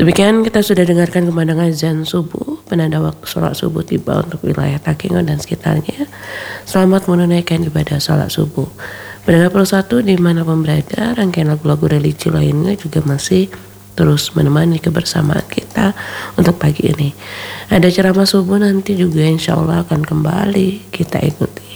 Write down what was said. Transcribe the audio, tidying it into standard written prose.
Demikian kita sudah dengarkan kemandangan azan subuh, penanda waktu sholat subuh tiba untuk wilayah Takengon dan sekitarnya. Selamat menunaikan ibadah sholat subuh. Pendengar Pro 1 dimanapun berada, rangkaian lagu-lagu religi lainnya juga masih terus menemani kebersamaan kita untuk pagi ini. Ada ceramah subuh nanti juga insya Allah akan kembali kita ikuti.